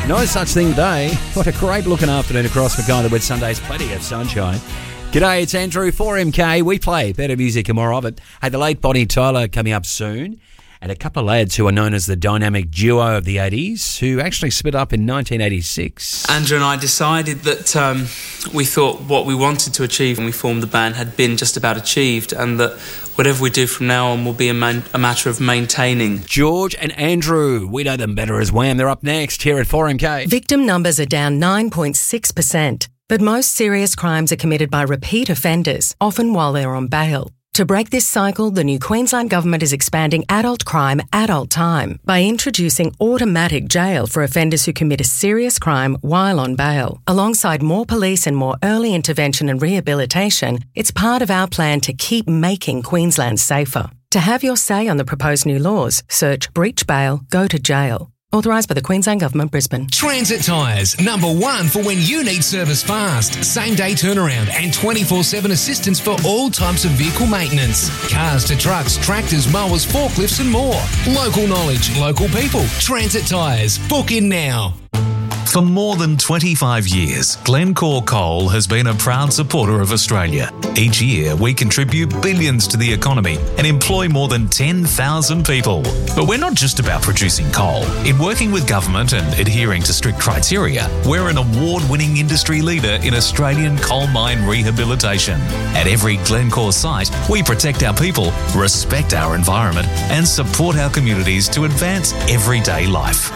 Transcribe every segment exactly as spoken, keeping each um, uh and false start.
No such thing today. What a great looking afternoon across Mackay with Sundays, plenty of sunshine. G'day, it's Andrew, four M K. We play better music tomorrow, but hey, the late Bonnie Tyler coming up soon. And a couple of lads who are known as the dynamic duo of the eighties, who actually split up in nineteen eighty-six. Andrew and I decided that um, we thought what we wanted to achieve when we formed the band had been just about achieved, and that whatever we do from now on will be a, man- a matter of maintaining. George and Andrew, we know them better as Wham. They're up next here at four M K. Victim numbers are down nine point six percent, but most serious crimes are committed by repeat offenders, often while they're on bail. To break this cycle, the new Queensland Government is expanding adult crime, adult time by introducing automatic jail for offenders who commit a serious crime while on bail. Alongside more police and more early intervention and rehabilitation, it's part of our plan to keep making Queensland safer. To have your say on the proposed new laws, search breach bail, go to jail. Authorised by the Queensland Government, Brisbane. Transit Tyres, number one for when you need service fast. Same day turnaround and twenty-four seven assistance for all types of vehicle maintenance. Cars to trucks, tractors, mowers, forklifts and more. Local knowledge, local people. Transit Tyres. Book in now. For more than twenty-five years, Glencore Coal has been a proud supporter of Australia. Each year, we contribute billions to the economy and employ more than ten thousand people. But we're not just about producing coal. In working with government and adhering to strict criteria, we're an award-winning industry leader in Australian coal mine rehabilitation. At every Glencore site, we protect our people, respect our environment, and support our communities to advance everyday life.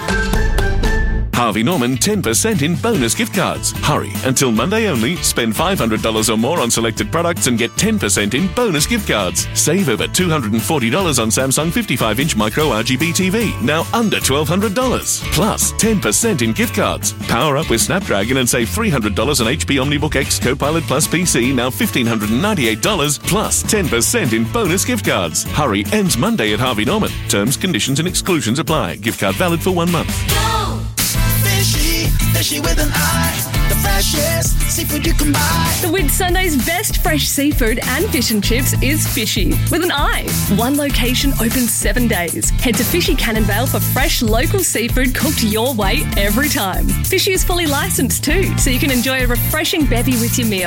Harvey Norman ten percent in bonus gift cards. Hurry, until Monday only, spend five hundred dollars or more on selected products and get ten percent in bonus gift cards. Save over two hundred forty dollars on Samsung fifty-five inch micro R G B T V, now under twelve hundred dollars. Plus ten percent in gift cards. Power up with Snapdragon and save three hundred dollars on H P OmniBook X Copilot Plus P C, now one thousand five hundred ninety-eight dollars, plus ten percent in bonus gift cards. Hurry, ends Monday at Harvey Norman. Terms, conditions and exclusions apply. Gift card valid for one month. Go! Fishy, fishy with an eye. The freshest seafood you can buy. The Whitsunday's best fresh seafood and fish and chips is Fishy with an eye. One location open seven days. Head to Fishy Cannonvale for fresh local seafood cooked your way every time. Fishy is fully licensed too, so you can enjoy a refreshing bevy with your meal.